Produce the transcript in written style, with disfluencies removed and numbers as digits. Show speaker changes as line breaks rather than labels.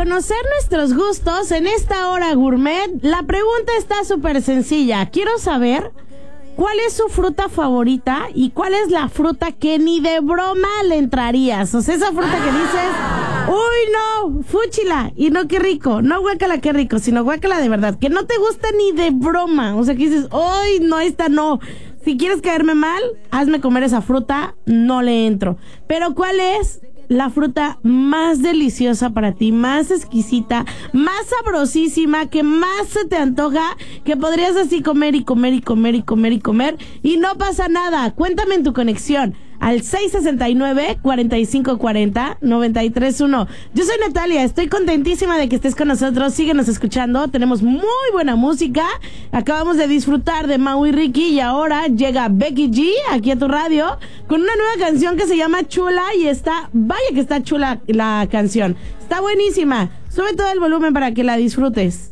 conocer nuestros gustos en esta hora gourmet, la pregunta está súper sencilla. Quiero saber cuál es su fruta favorita y cuál es la fruta que ni de broma le entrarías. O sea, esa fruta que dices, uy, no, fúchila, y no, qué rico, no guácala, qué rico, sino guácala de verdad, que no te gusta ni de broma. O sea, que dices, uy, no, esta no. Si quieres caerme mal, hazme comer esa fruta, no le entro. Pero ¿cuál es la fruta más deliciosa para ti, más exquisita, más sabrosísima, que más se te antoja, que podrías así comer y comer y comer y comer y comer y no pasa nada? Cuéntame en tu conexión al 669-4540-931. Yo soy Natalia, estoy contentísima de que estés con nosotros. Síguenos escuchando, tenemos muy buena música. Acabamos de disfrutar de Mau y Ricky y ahora llega Becky G aquí a tu radio con una nueva canción que se llama Chula y vaya que está chula la canción. Está buenísima. Sube todo el volumen para que la disfrutes.